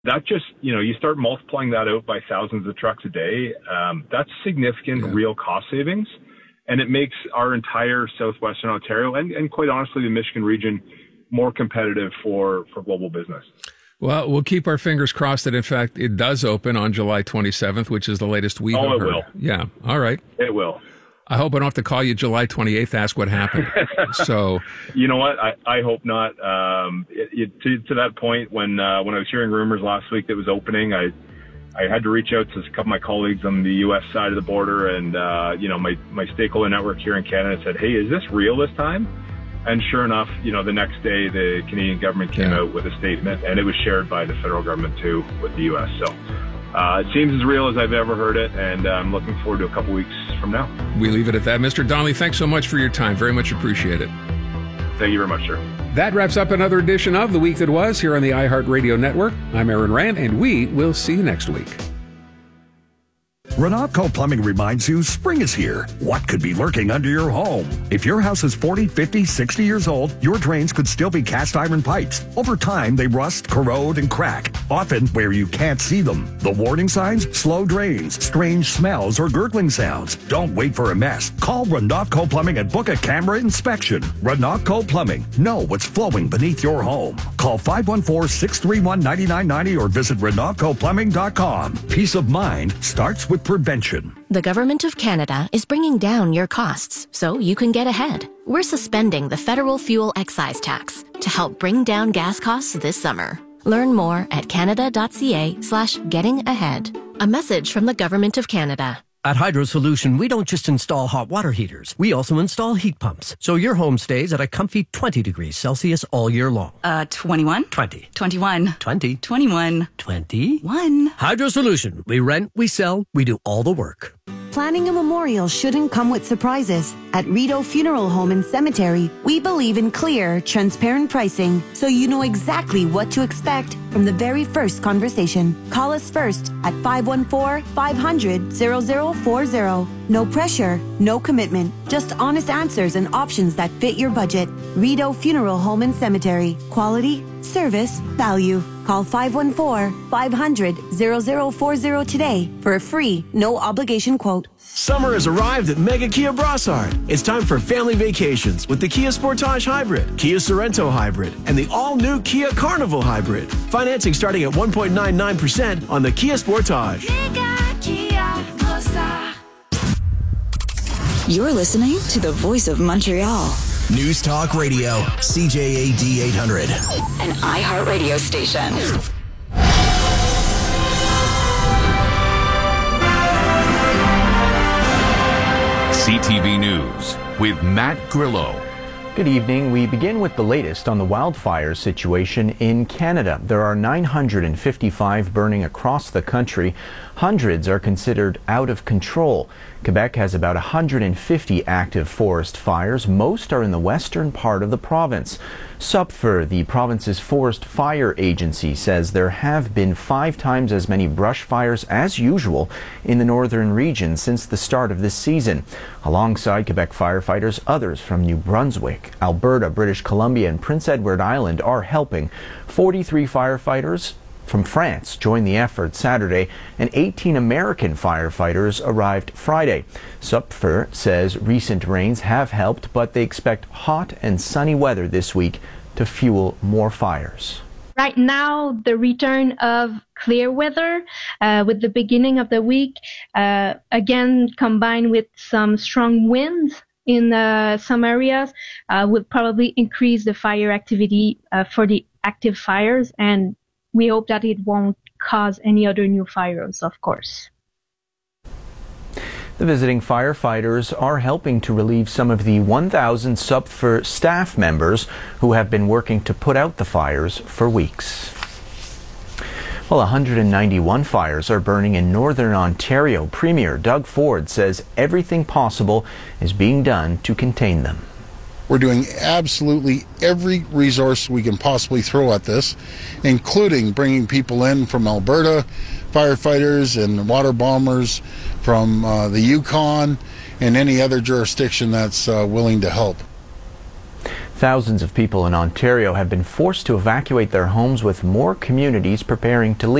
That just, you start multiplying that out by thousands of trucks a day. That's significant real cost savings. And it makes our entire southwestern Ontario and quite honestly, the Michigan region more competitive for global business. Well, we'll keep our fingers crossed that, in fact, it does open on July 27th, which is the latest we've heard. Oh, it will. Yeah. All right. It will. I hope I don't have to call you July 28th to ask what happened. So, you know what? I hope not. To that point, when I was hearing rumors last week that it was opening, I had to reach out to a couple of my colleagues on the U.S. side of the border, and my stakeholder network here in Canada said, "Hey, is this real this time?" And sure enough, the next day the Canadian government came out with a statement, and it was shared by the federal government too with the U.S. So it seems as real as I've ever heard it, and I'm looking forward to a couple weeks from now. We leave it at that. Mr. Donnelly, thanks so much for your time. Very much appreciate it. Thank you very much, sir. That wraps up another edition of The Week That Was here on the iHeartRadio Network. I'm Aaron Rand, and we will see you next week. Renatco Plumbing reminds you spring is here. What could be lurking under your home? If your house is 40, 50, 60 years old, your drains could still be cast iron pipes. Over time, they rust, corrode, and crack, often where you can't see them. The warning signs? Slow drains, strange smells, or gurgling sounds. Don't wait for a mess. Call Renatco Plumbing and book a camera inspection. Renatco Plumbing. Know what's flowing beneath your home. Call 514-631-9990 or visit RenatcoPlumbing.com. Peace of mind starts with prevention. The Government of Canada is bringing down your costs so you can get ahead. We're suspending the federal fuel excise tax to help bring down gas costs this summer. Learn more at canada.ca/gettingahead. A message from the Government of Canada. At Hydro Solution, we don't just install hot water heaters. We also install heat pumps, so your home stays at a comfy 20 degrees Celsius all year long. 21. 20. 21. 20. 21. 21. Hydro Solution. We rent, we sell, we do all the work. Planning a memorial shouldn't come with surprises. At Rideau Funeral Home and Cemetery, we believe in clear, transparent pricing, so you know exactly what to expect from the very first conversation. Call us first at 514-500-0040. No pressure, no commitment, just honest answers and options that fit your budget. Rideau Funeral Home and Cemetery. Quality, service, value. Call 514-500-0040 today for a free, no obligation quote. Summer has arrived at Mega Kia Brossard. It's time for family vacations with the Kia Sportage Hybrid, Kia Sorento Hybrid, and the all-new Kia Carnival Hybrid. Financing starting at 1.99% on the Kia Sportage. Mega Kia Brossard. You're listening to the Voice of Montreal. News Talk Radio, CJAD 800. An iHeartRadio station. CTV News with Matt Grillo. Good evening. We begin with the latest on the wildfire situation in Canada. There are 955 burning across the country. Hundreds are considered out of control. Quebec has about 150 active forest fires. Most are in the western part of the province. SUPFER, the province's forest fire agency, says there have been 5 times as many brush fires as usual in the northern region since the start of this season. Alongside Quebec firefighters, others from New Brunswick, Alberta, British Columbia, and Prince Edward Island are helping. 43 firefighters from France joined the effort Saturday, and 18 American firefighters arrived Friday. SUPFER says recent rains have helped, but they expect hot and sunny weather this week to fuel more fires. Right now, the return of clear weather with the beginning of the week, again combined with some strong winds in some areas, will probably increase the fire activity for the active fires, and we hope that it won't cause any other new fires, of course. The visiting firefighters are helping to relieve some of the 1,000 SUPFER staff members who have been working to put out the fires for weeks. Well, 191 fires are burning in northern Ontario. Premier Doug Ford says everything possible is being done to contain them. We're doing absolutely every resource we can possibly throw at this, including bringing people in from Alberta, firefighters and water bombers from the Yukon and any other jurisdiction that's willing to help. Thousands of people in Ontario have been forced to evacuate their homes, with more communities preparing to leave.